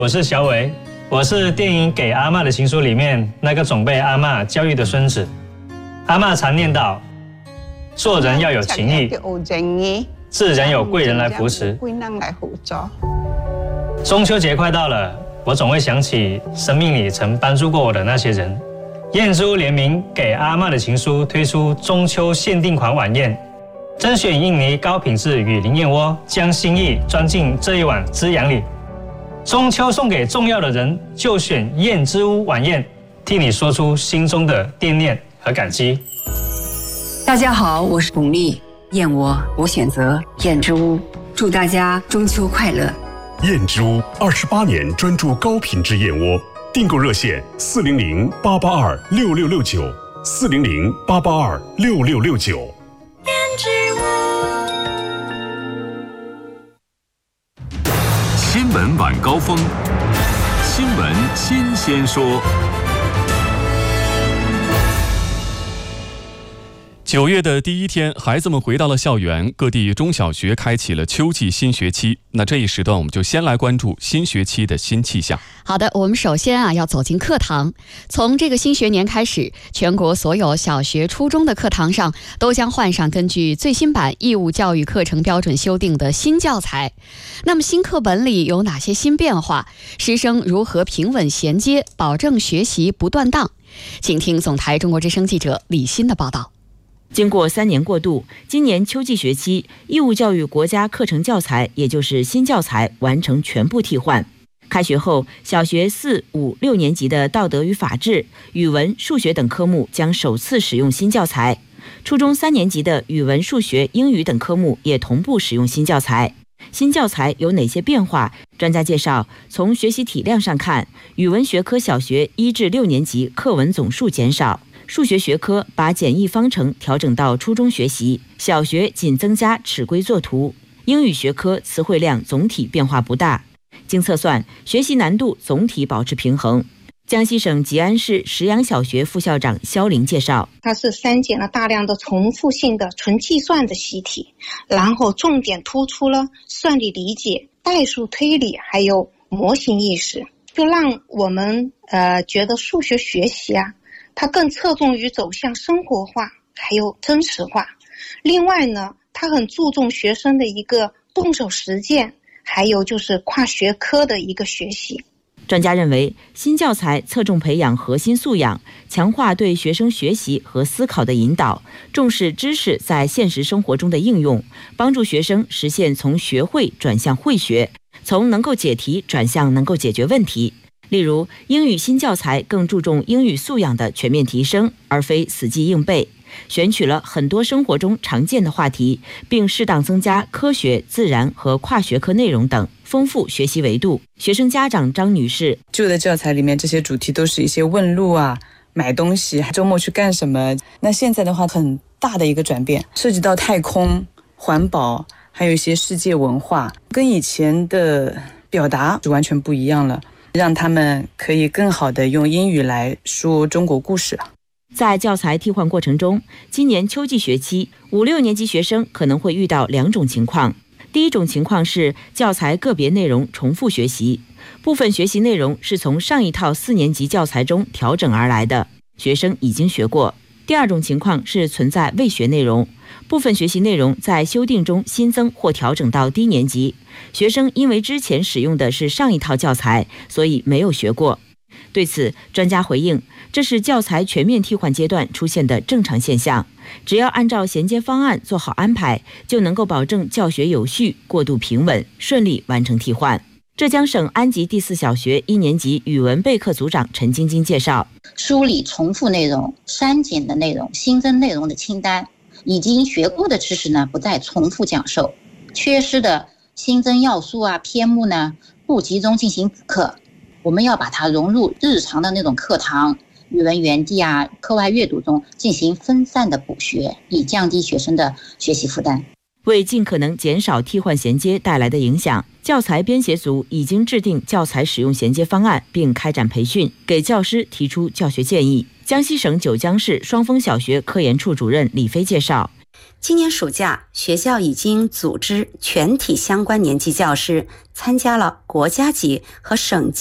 我是小伟，我是电影《给阿嬷的情书》里面那个总被阿嬷教育的孙子。阿嬷常念叨，做人要有情义，自然有贵人来扶持。中秋节快到了，我总会想起生命里曾帮助过我的那些人。燕之屋联名《给阿嬷的情书》推出中秋限定款晚宴，甄选印尼高品质雨林燕窝，将心意装进这一碗滋养里。中秋送给重要的人，就选燕之屋晚宴，替你说出心中的惦念和感激。 大家好，我是巩俐，燕窝我选择燕之屋，祝大家中秋快乐。 燕之屋28年专注高品质燕窝，订购热线400-882-6669，400-882-6669。 燕之屋。 新闻晚高峰，新闻新鲜说。 9月的第一天，孩子们回到了校园，各地中小学开启了秋季新学期。那这一时段，我们就先来关注新学期的新气象。 好的，我们首先要走进课堂。从这个新学年开始，全国所有小学、初中的课堂上都将换上根据最新版义务教育课程标准修订的新教材。那么新课本里有哪些新变化？师生如何平稳衔接，保证学习不断档？请听总台中国之声记者李欣的报道。 经过3年过渡，今年秋季学期义务教育国家课程教材，也就是新教材完成全部替换。开学后，小学4、5、6年级的道德与法治、语文、数学等科目将首次使用新教材；初中3年级的语文、数学、英语等科目也同步使用新教材。新教材有哪些变化？专家介绍，从学习体量上看，语文学科小学1至6年级课文总数减少。数学学科把简易方程调整到初中学习，小学仅增加尺规作图。英语学科词汇量总体变化不大，经测算，学习难度总体保持平衡。江西省吉安市石阳小学副校长肖玲介绍， 它是删减了大量的重复性的纯计算的习题，然后重点突出了算力理解、代数推理还有模型意识，就让我们觉得数学学习它更侧重于走向生活化还有真实化。另外呢，它很注重学生的一个动手实践，还有就是跨学科的一个学习。 专家认为，新教材侧重培养核心素养，强化对学生学习和思考的引导，重视知识在现实生活中的应用，帮助学生实现从学会转向会学，从能够解题转向能够解决问题。例如，英语新教材更注重英语素养的全面提升，而非死记硬背，选取了很多生活中常见的话题，并适当增加科学、自然和跨学科内容等，丰富学习维度。学生家长张女士， 旧的教材里面这些主题都是一些问路买东西、周末去干什么，那现在的话很大的一个转变，涉及到太空、环保，还有一些世界文化，跟以前的表达就完全不一样了，让他们可以更好地用英语来说中国故事。 在教材替换过程中，今年秋季学期5、6年级学生可能会遇到2种情况。第一种情况是教材个别内容重复学习，部分学习内容是从上一套4年级教材中调整而来的，学生已经学过。第二种情况是存在未学内容，部分学习内容在修订中新增或调整到低年级，学生因为之前使用的是上一套教材，所以没有学过。对此，专家回应，这是教材全面替换阶段出现的正常现象，只要按照衔接方案做好安排，就能够保证教学有序、过渡平稳，顺利完成替换。浙江省安吉第4小学1年级语文备课组长陈晶晶介绍， 梳理重复内容、删减的内容、新增内容的清单，已经学过的知识呢不再重复讲授，缺失的新增要素篇目呢不集中进行补课，我们要把它融入日常的那种课堂、语文园地课外阅读中进行分散的补学，以降低学生的学习负担。 为尽可能减少替换衔接带来的影响，教材编写组已经制定教材使用衔接方案，并开展培训，给教师提出教学建议。江西省九江市双峰小学科研处主任李飞介绍， 今年暑假，学校已经组织全体相关年级教师参加了国家级和省级